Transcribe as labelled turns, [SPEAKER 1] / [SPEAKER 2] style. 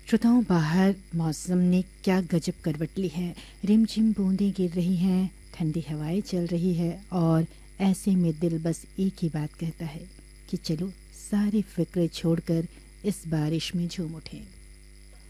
[SPEAKER 1] श्रोताओं, बाहर मौसम ने क्या गजब करवट ली है। रिमझिम बूंदें गिर रही हैं, ठंडी हवाएं चल रही है और ऐसे में दिल बस एक ही बात कहता है कि चलो सारी फिक्र छोड़कर इस बारिश में झूम उठें।